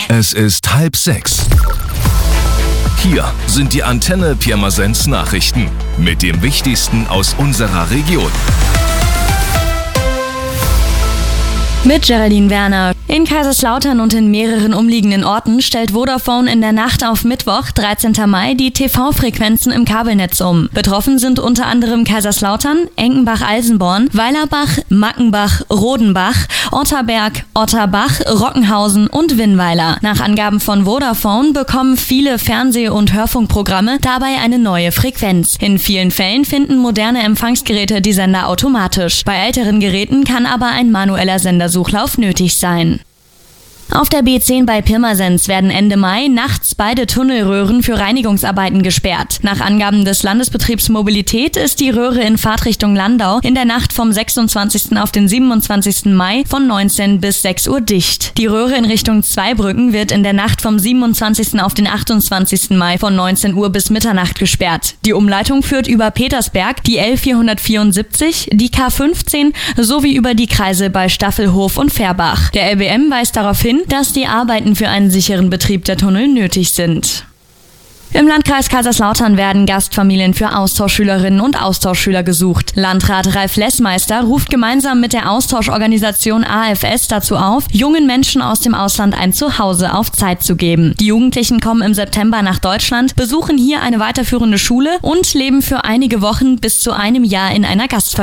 Es ist 5:30. Hier sind die Antenne Pirmasens Nachrichten mit dem Wichtigsten aus unserer Region. Mit Geraldine Werner. In Kaiserslautern und in mehreren umliegenden Orten stellt Vodafone in der Nacht auf Mittwoch, 13. Mai, die TV-Frequenzen im Kabelnetz um. Betroffen sind unter anderem Kaiserslautern, Enkenbach-Alsenborn, Weilerbach, Mackenbach, Rodenbach, Otterberg, Otterbach, Rockenhausen und Winnweiler. Nach Angaben von Vodafone bekommen viele Fernseh- und Hörfunkprogramme dabei eine neue Frequenz. In vielen Fällen finden moderne Empfangsgeräte die Sender automatisch. Bei älteren Geräten kann aber ein manueller Sendersuchlauf nötig sein. Auf der B10 bei Pirmasens werden Ende Mai nachts beide Tunnelröhren für Reinigungsarbeiten gesperrt. Nach Angaben des Landesbetriebs Mobilität ist die Röhre in Fahrtrichtung Landau in der Nacht vom 26. auf den 27. Mai von 19 bis 6 Uhr dicht. Die Röhre in Richtung Zweibrücken wird in der Nacht vom 27. auf den 28. Mai von 19 Uhr bis Mitternacht gesperrt. Die Umleitung führt über Petersberg, die L474, die K15 sowie über die Kreise bei Staffelhof und Fährbach. Der LBM weist darauf hin, dass die Arbeiten für einen sicheren Betrieb der Tunnel nötig sind. Im Landkreis Kaiserslautern werden Gastfamilien für Austauschschülerinnen und Austauschschüler gesucht. Landrat Ralf Lessmeister ruft gemeinsam mit der Austauschorganisation AFS dazu auf, jungen Menschen aus dem Ausland ein Zuhause auf Zeit zu geben. Die Jugendlichen kommen im September nach Deutschland, besuchen hier eine weiterführende Schule und leben für einige Wochen bis zu einem Jahr in einer Gastfamilie.